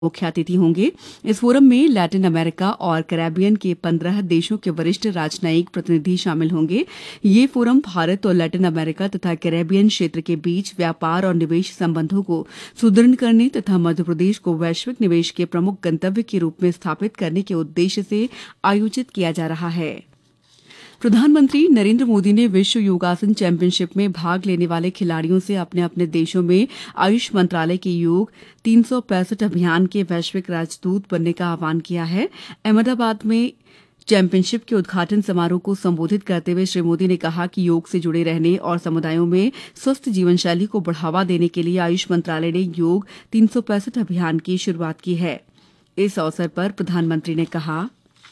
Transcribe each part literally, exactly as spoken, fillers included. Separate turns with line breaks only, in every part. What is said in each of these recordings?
मुख्य अतिथि होंगे। इस फोरम में लैटिन अमेरिका और कैरेबियन के पंद्रह देशों के वरिष्ठ राजनयिक प्रतिनिधि शामिल होंगे। ये फोरम भारत और लैटिन अमेरिका तथा कैरेबियन क्षेत्र के बीच व्यापार और निवेश संबंधों को सुदृढ़ करने तथा मध्य प्रदेश को वैश्विक निवेश के प्रमुख गंतव्य के रूप में स्थापित करने के उद्देश्य से आयोजित किया जा रहा है। प्रधानमंत्री नरेंद्र मोदी ने विश्व योगासन चैंपियनशिप में भाग लेने वाले खिलाड़ियों से अपने अपने देशों में आयुष मंत्रालय के योग तीन सौ पैंसठ अभियान के वैश्विक राजदूत बनने का आह्वान किया है। अहमदाबाद में चैंपियनशिप के उद्घाटन समारोह को संबोधित करते हुए श्री मोदी ने कहा कि योग से जुड़े रहने और समुदायों में स्वस्थ जीवन शैली को बढ़ावा देने के लिए आयुष मंत्रालय ने योग तीन सौ पैंसठ अभियान की शुरुआत की है। इस अवसर पर प्रधानमंत्री ने कहा,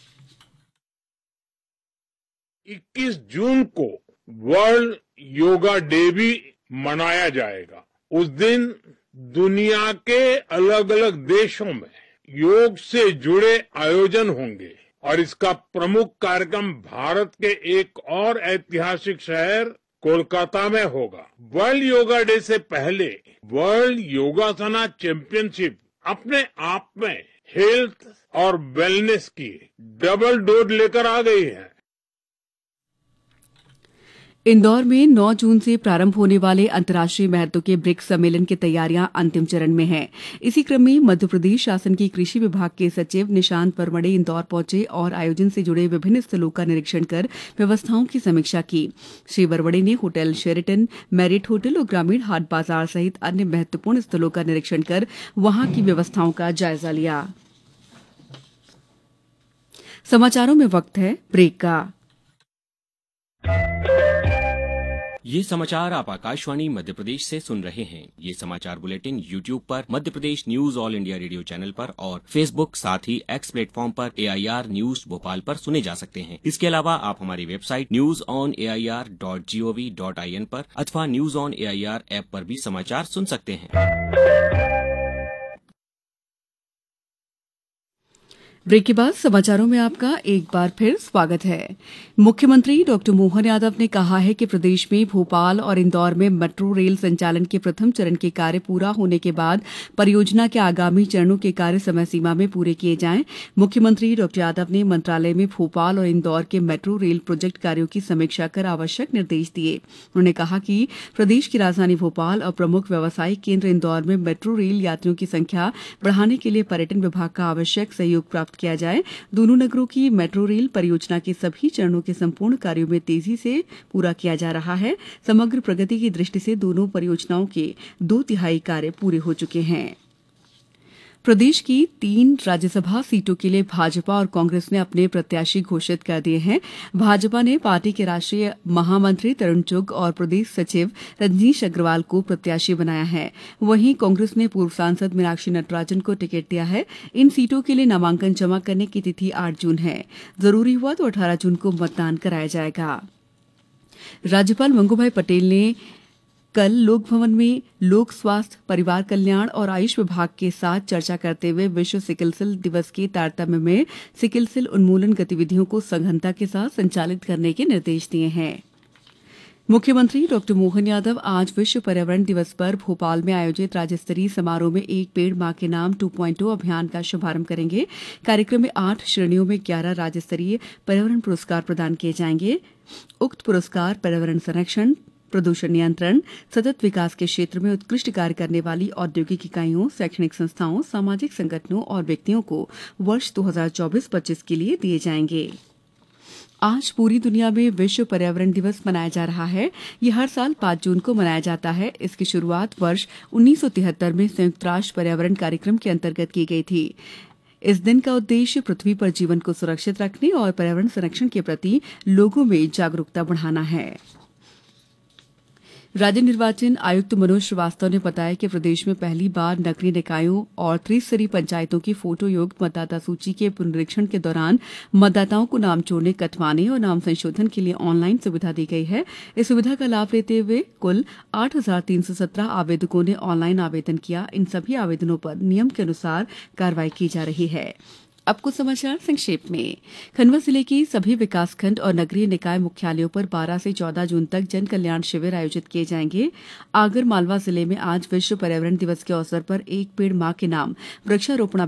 इक्कीस जून को वर्ल्ड योगा डे भी मनाया जाएगा। उस दिन दुनिया के अलग अलग देशों में योग से जुड़े आयोजन होंगे और इसका प्रमुख कार्यक्रम भारत के एक और ऐतिहासिक शहर कोलकाता में होगा। वर्ल्ड योगा डे से पहले वर्ल्ड योगासना चैंपियनशिप अपने आप में हेल्थ और वेलनेस की डबल डोज लेकर आ गई है।
इंदौर में नौ जून से प्रारंभ होने वाले अंतर्राष्ट्रीय महत्व के ब्रिक्स सम्मेलन की तैयारियां अंतिम चरण में हैं। इसी क्रम में मध्य प्रदेश शासन के कृषि विभाग के सचिव निशांत वरवड़े इंदौर पहुंचे और आयोजन से जुड़े विभिन्न स्थलों का निरीक्षण कर व्यवस्थाओं की समीक्षा की। श्री वरवड़े ने होटल शेरेटन, मैरिट होटल और ग्रामीण हाट बाजार सहित अन्य महत्वपूर्ण स्थलों का निरीक्षण कर वहां की व्यवस्थाओं का जायजा लिया। समाचारों में वक्त है ब्रेक का।
ये समाचार आप आकाशवाणी मध्य प्रदेश से सुन रहे हैं। ये समाचार बुलेटिन यूट्यूब पर Madhya Pradesh news all India radio channel पर और फेसबुक साथ ही एक्स प्लेटफॉर्म पर एआईआर न्यूज भोपाल पर सुने जा सकते हैं। इसके अलावा आप हमारी website news on AIR dot gov dot IN पर अथवा न्यूज ऑन एआईआर ऐप पर भी समाचार सुन सकते हैं।
ब्रेक के बाद समाचारों में आपका एक बार फिर स्वागत है। मुख्यमंत्री डॉक्टर मोहन यादव ने कहा है कि प्रदेश में भोपाल और इंदौर में मेट्रो रेल संचालन के प्रथम चरण के कार्य पूरा होने के बाद परियोजना के आगामी चरणों के कार्य समय सीमा में पूरे किए जाएं। मुख्यमंत्री डॉक्टर यादव ने मंत्रालय में भोपाल और इंदौर के मेट्रो रेल प्रोजेक्ट कार्यों की समीक्षा कर आवश्यक निर्देश दिए। उन्होंने कहा कि प्रदेश की राजधानी भोपाल और प्रमुख व्यावसायिक केंद्र इंदौर में मेट्रो रेल यात्रियों की संख्या बढ़ाने के लिए पर्यटन विभाग का आवश्यक सहयोग प्राप्त किया जाए। दोनों नगरों की मेट्रो रेल परियोजना के सभी चरणों के संपूर्ण कार्यों में तेजी से पूरा किया जा रहा है। समग्र प्रगति की दृष्टि से दोनों परियोजनाओं के दो तिहाई कार्य पूरे हो चुके हैं। प्रदेश की तीन राज्यसभा सीटों के लिए भाजपा और कांग्रेस ने अपने प्रत्याशी घोषित कर दिए हैं। भाजपा ने पार्टी के राष्ट्रीय महामंत्री तरुण चुग और प्रदेश सचिव रजनीश अग्रवाल को प्रत्याशी बनाया है। वहीं कांग्रेस ने पूर्व सांसद मीनाक्षी नटराजन को टिकट दिया है। इन सीटों के लिए नामांकन जमा करने की तिथि आठ जून है। जरूरी हुआ तो अठारह जून को मतदान कराया जाएगा। राज्यपाल मंगूभाई पटेल ने कल लोक भवन में लोक स्वास्थ्य, परिवार कल्याण और आयुष विभाग के साथ चर्चा करते हुए विश्व सिकल सेल दिवस के तारतम्य में सिकल सेल उन्मूलन गतिविधियों को सघनता के साथ संचालित करने के निर्देश दिए हैं। मुख्यमंत्री डॉक्टर मोहन यादव आज विश्व पर्यावरण दिवस पर भोपाल में आयोजित राज्य स्तरीय समारोह में एक पेड़ मां के नाम टू पॉइंट ओ अभियान का शुभारंभ करेंगे। कार्यक्रम में आठ श्रेणियों में ग्यारह राज्य स्तरीय पर्यावरण पुरस्कार प्रदान किए जाएंगे। उक्त पुरस्कार पर्यावरण संरक्षण, प्रदूषण नियंत्रण, सतत विकास के क्षेत्र में उत्कृष्ट कार्य करने वाली औद्योगिक इकाइयों, शैक्षणिक संस्थाओं, सामाजिक संगठनों और व्यक्तियों को वर्ष दो हज़ार चौबीस पच्चीस के लिए दिए जाएंगे। आज पूरी दुनिया में विश्व पर्यावरण दिवस मनाया जा रहा है। यह हर साल पाँच जून को मनाया जाता है। इसकी शुरुआत वर्ष उन्नीस सौ तिहत्तर में संयुक्त राष्ट्र पर्यावरण कार्यक्रम के अंतर्गत की गई थी। इस दिन का उद्देश्य पृथ्वी पर जीवन को सुरक्षित रखने और पर्यावरण संरक्षण के प्रति लोगों में जागरूकता बढ़ाना है। राज्य निर्वाचन आयुक्त मनोज श्रीवास्तव ने बताया कि प्रदेश में पहली बार नगरीय निकायों और त्रिस्तरीय पंचायतों की फोटो युक्त मतदाता सूची के पुनरीक्षण के दौरान मतदाताओं को नाम जोड़ने, कटवाने और नाम संशोधन के लिए ऑनलाइन सुविधा दी गई है। इस सुविधा का लाभ लेते हुए कुल आठ हजार तीन सौ सत्रह आवेदकों ने ऑनलाइन आवेदन किया। इन सभी आवेदनों पर नियम के अनुसार कार्रवाई की जा रही है। अब कुछ समाचार संक्षेप में। खंडवा जिले के सभी विकासखंड और नगरीय निकाय मुख्यालयों पर बारह से चौदह जून तक जन कल्याण शिविर आयोजित किए जाएंगे। आगर मालवा जिले में आज विश्व पर्यावरण दिवस के अवसर पर एक पेड़ मां के नाम वृक्षारोपण